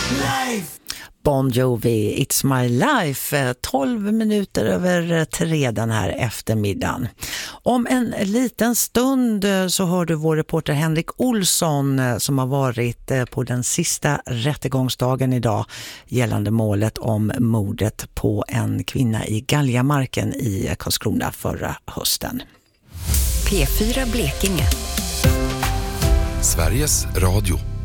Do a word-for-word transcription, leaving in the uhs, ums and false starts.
Bon Jovi, It's My Life, tolv minuter över tre den här eftermiddagen. Om en liten stund så hör du vår reporter Henrik Olsson som har varit på den sista rättegångsdagen idag gällande målet om mordet på en kvinna i Galjamarken i Karlskrona förra hösten. P fyra Blekinge. Sveriges Radio.